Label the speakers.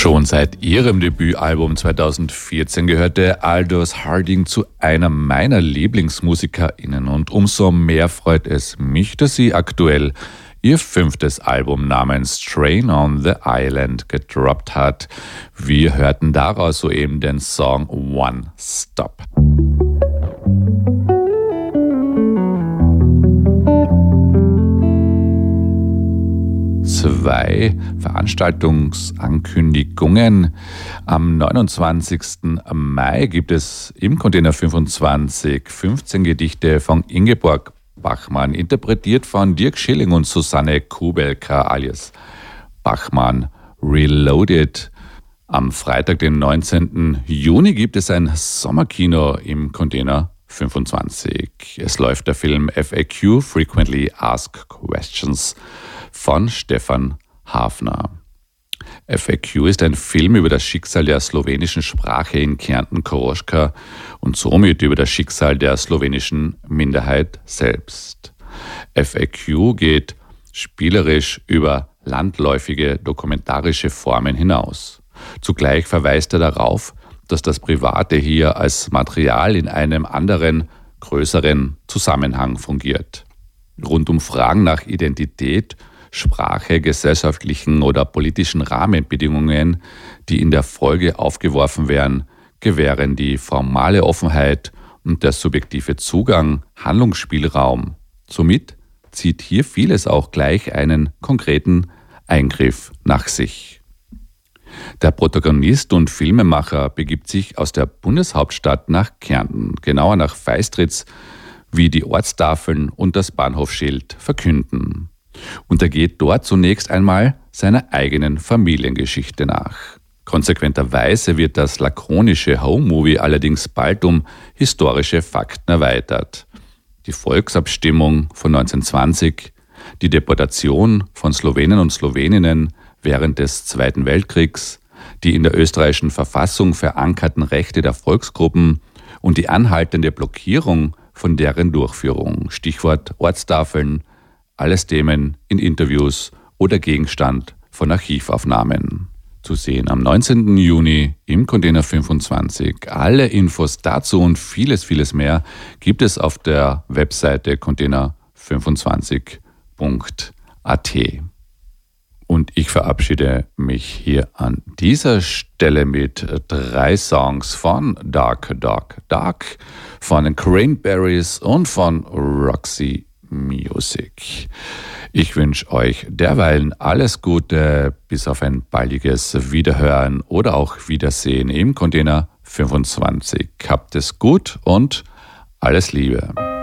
Speaker 1: Schon seit ihrem Debütalbum 2014 gehörte Aldous Harding zu einer meiner LieblingsmusikerInnen und umso mehr freut es mich, dass sie aktuell ihr 5. Album namens Train on the Island gedroppt hat. Wir hörten daraus soeben den Song One Stop. Zwei Veranstaltungsankündigungen. Am 29. Mai gibt es im Container 25 15 Gedichte von Ingeborg Bachmann, interpretiert von Dirk Schilling und Susanne Kubelka alias Bachmann Reloaded. Am Freitag, den 19. Juni, gibt es ein Sommerkino im Container 25. Es läuft der Film FAQ, Frequently Asked Questions, von Stefan Hafner. FAQ ist ein Film über das Schicksal der slowenischen Sprache in Kärnten Koroška und somit über das Schicksal der slowenischen Minderheit selbst. FAQ geht spielerisch über landläufige dokumentarische Formen hinaus. Zugleich verweist er darauf, dass das Private hier als Material in einem anderen, größeren Zusammenhang fungiert. Rund um Fragen nach Identität, Sprache, gesellschaftlichen oder politischen Rahmenbedingungen, die in der Folge aufgeworfen werden, gewähren die formale Offenheit und der subjektive Zugang Handlungsspielraum. Somit zieht hier vieles auch gleich einen konkreten Eingriff nach sich. Der Protagonist und Filmemacher begibt sich aus der Bundeshauptstadt nach Kärnten, genauer nach Feistritz, wie die Ortstafeln und das Bahnhofsschild verkünden. Und er geht dort zunächst einmal seiner eigenen Familiengeschichte nach. Konsequenterweise wird das lakonische Home-Movie allerdings bald um historische Fakten erweitert. Die Volksabstimmung von 1920, die Deportation von Slowenen und Sloweninnen während des Zweiten Weltkriegs, die in der österreichischen Verfassung verankerten Rechte der Volksgruppen und die anhaltende Blockierung von deren Durchführung. Stichwort Ortstafeln, alles Themen in Interviews oder Gegenstand von Archivaufnahmen. Zu sehen am 19. Juni im Container 25. Alle Infos dazu und vieles, vieles mehr gibt es auf der Webseite container25.at. Und ich verabschiede mich hier an dieser Stelle mit 3 Songs von Dark, von den Cranberries und von Roxy Music. Ich wünsche euch derweilen alles Gute, bis auf ein baldiges Wiederhören oder auch Wiedersehen im Container 25. Habt es gut und alles Liebe.